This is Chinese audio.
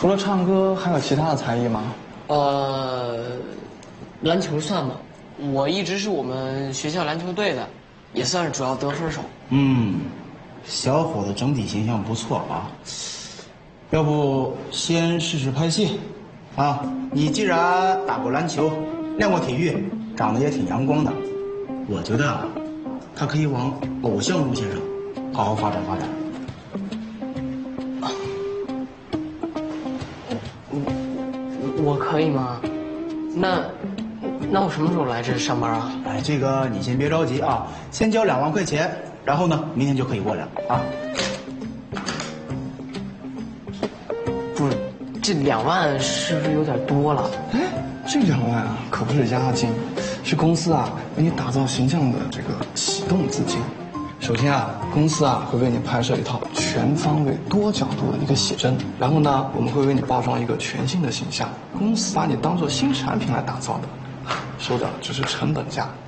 除了唱歌，还有其他的才艺吗？ 篮球算吗？我一直是我们学校篮球队的，也算是主要得分手。 小伙子整体形象不错啊，要不先试试拍戏？啊，你既然打过篮球，练过体育，长得也挺阳光的，我觉得啊，他可以往偶像路线上好好发展发展。 我可以吗？那我什么时候来这上班啊？ 哎，这个你先别着急啊，先交2万块钱，然后呢，明天就可以过来了啊。 不是，这2万是不是有点多了？ 哎，这2万啊，可不是押金，是公司啊为你打造形象的这个启动资金。首先啊，公司啊会为你拍摄一套全方位、多角度的一个写真，然后呢，我们会为你包装一个全新的形象，公司把你当做新产品来打造的，收的只是成本价。